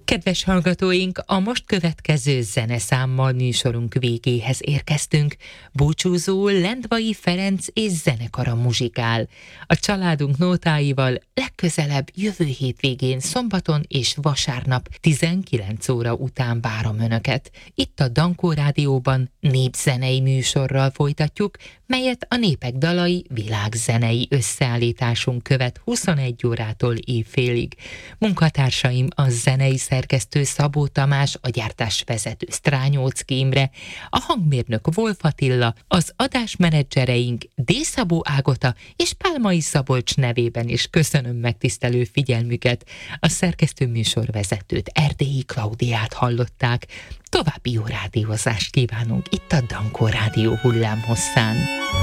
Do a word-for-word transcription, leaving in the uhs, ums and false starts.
Kedves hallgatóink, a most következő zeneszámmal műsorunk végéhez érkeztünk. Búcsúzó Lendvai Ferenc és zenekara muzsikál. A családunk nótáival legközelebb jövő hétvégén szombaton és vasárnap tizenkilenc óra után várom Önöket. Itt a Dankó Rádióban népzenei műsorral folytatjuk, melyet a Népek Dalai világzenei összeállításunk követ huszonegy órától éjfélig. Munkatársaim a zenei szerkesztő Szabó Tamás, a gyártásvezető Strányóczky Imre, a hangmérnök Wolf Attila, az adásmenedzsereink D. Szabó Ágota és Pálmai Szabolcs nevében is köszönöm megtisztelő figyelmüket. A szerkesztő műsorvezetőt, Erdélyi Klaudiát hallották. További jó rádiózást kívánunk itt a Dankó Rádió hullámhosszán.